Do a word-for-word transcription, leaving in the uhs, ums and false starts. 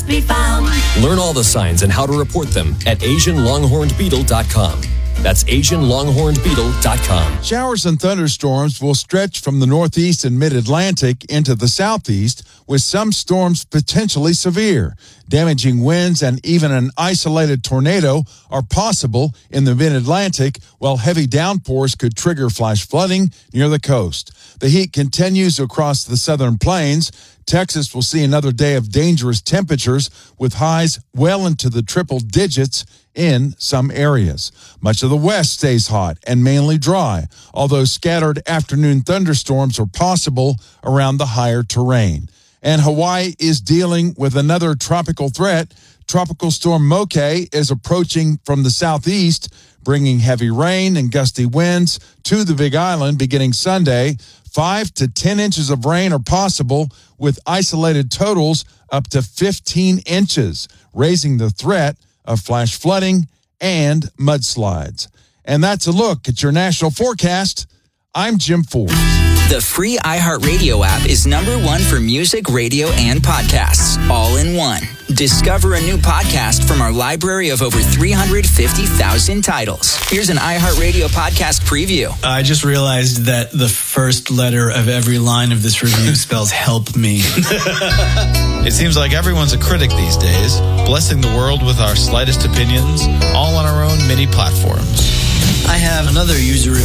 must be found. Learn all the signs and how to report them at Asian Longhorned Beetle dot com. That's Asian Longhorned Beetle dot com. Showers and thunderstorms will stretch from the northeast and mid-Atlantic into the southeast, with some storms potentially severe. Damaging winds and even an isolated tornado are possible in the mid-Atlantic, while heavy downpours could trigger flash flooding near the coast. The heat continues across the southern plains. Texas will see another day of dangerous temperatures with highs well into the triple digits in some areas. Much of the west stays hot and mainly dry, although scattered afternoon thunderstorms are possible around the higher terrain. And Hawaii is dealing with another tropical threat. Tropical storm Moke is approaching from the southeast, bringing heavy rain and gusty winds to the Big Island beginning Sunday. Five to ten inches of rain are possible, with isolated totals up to fifteen inches, raising the threat of flash flooding and mudslides. And that's a look at your national forecast. I'm Jim Forbes. The free iHeartRadio app is number one for music, radio, and podcasts, all in one. Discover a new podcast from our library of over three hundred fifty thousand titles. Here's an iHeartRadio podcast preview. I just realized that the first letter of every line of this review spells help me. It seems like everyone's a critic these days, blessing the world with our slightest opinions, all on our own mini platforms. I have another user